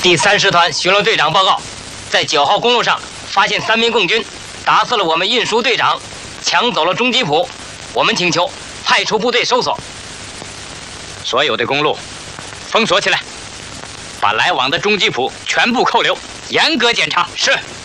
第30团巡逻队长报告，在9号公路上发现3名共军打死了我们运输队长，抢走了中吉普。我们请求派出部队搜索。所有的公路封锁起来，把来往的中吉普全部扣留，严格检查。是。